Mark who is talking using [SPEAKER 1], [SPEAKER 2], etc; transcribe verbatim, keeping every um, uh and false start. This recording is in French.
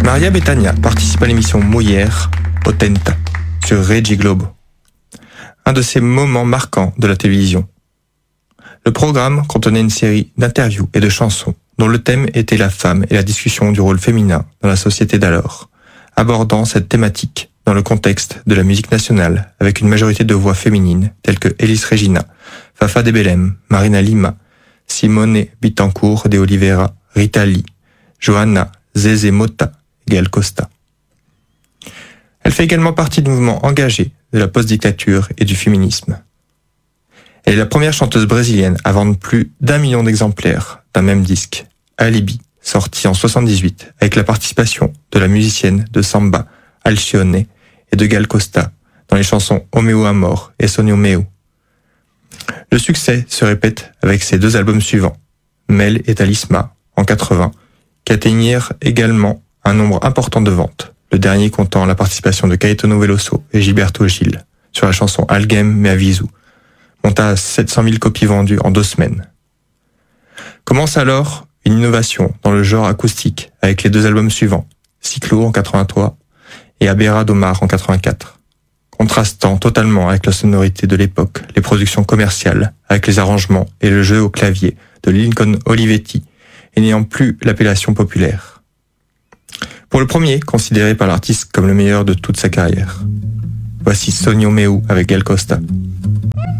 [SPEAKER 1] Maria Bethania participe à l'émission Molière, Otenta, sur Regi Globo. Un de ces moments marquants de la télévision. Le programme contenait une série d'interviews et de chansons dont le thème était la femme et la discussion du rôle féminin dans la société d'alors, abordant cette thématique dans le contexte de la musique nationale avec une majorité de voix féminines telles que Elis Regina, Fafa de Belém, Marina Lima, Simone Bittencourt de Oliveira, Rita Lee, Johanna Zezé Mota et Gal Costa. Elle fait également partie du mouvement engagé de la post-dictature et du féminisme. Elle est la première chanteuse brésilienne à vendre plus d'un million d'exemplaires d'un même disque, Alibi, sorti en soixante-dix-huit, avec la participation de la musicienne de samba Alcione et de Gal Costa dans les chansons O Meu Amor et Sonho Meu. Le succès se répète avec ses deux albums suivants, Mel et Talisma, en quatre-vingts, qui atteignirent également un nombre important de ventes, le dernier comptant la participation de Caetano Veloso et Gilberto Gil sur la chanson Alguém Me Aviso, monta à sept cent mille copies vendues en deux semaines. Commence alors une innovation dans le genre acoustique avec les deux albums suivants, Cyclo en quatre-vingt-trois et Abera do Mar en quatre-vingt-quatre, contrastant totalement avec la sonorité de l'époque, les productions commerciales, avec les arrangements et le jeu au clavier de Lincoln Olivetti, et n'ayant plus l'appellation populaire. Pour le premier, considéré par l'artiste comme le meilleur de toute sa carrière. Voici Sonho Meu avec Gal Costa.